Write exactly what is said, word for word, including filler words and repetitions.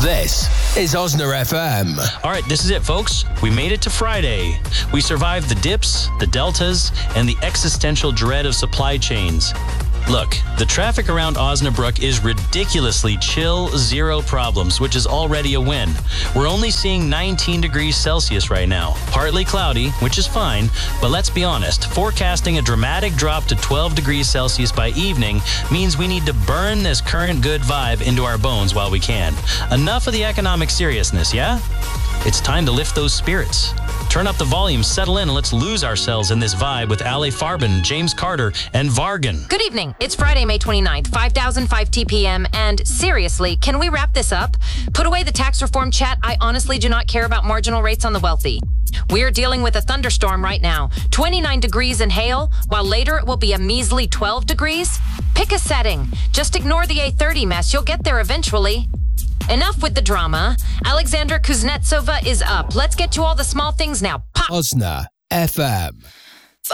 This is Osna F M. All right, this is it, folks. We made it to Friday. We survived the dips, the deltas, and the existential dread of supply chains. Look, the traffic around Osnabrück is ridiculously chill, zero problems, which is already a win. We're only seeing nineteen degrees Celsius right now. Partly cloudy, which is fine, but let's be honest, forecasting a dramatic drop to twelve degrees Celsius by evening means we need to burn this current good vibe into our bones while we can. Enough of the economic seriousness, yeah? It's time to lift those spirits. Turn up the volume, settle in, and let's lose ourselves in this vibe with Ale Farben, James Carter, and Vargan. Good evening. It's Friday, May twenty-ninth, five thousand five T P M, and seriously, can we wrap this up? Put away the tax reform chat. I honestly do not care about marginal rates on the wealthy. We're dealing with a thunderstorm right now. twenty-nine degrees and hail, while later it will be a measly twelve degrees. Pick a setting. Just ignore the A thirty mess. You'll get there eventually. Enough with the drama. Alexandra Kuznetsova is up. Let's get to all the small things now. Pop! Osna F M.